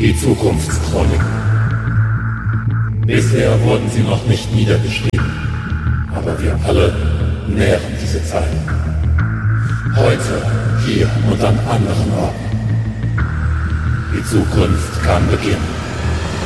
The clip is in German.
Die Zukunftschronik. Bisher wurden sie noch nicht niedergeschrieben, aber wir alle nähren diese Zeit. Heute, hier und an anderen Orten. Die Zukunft kann beginnen.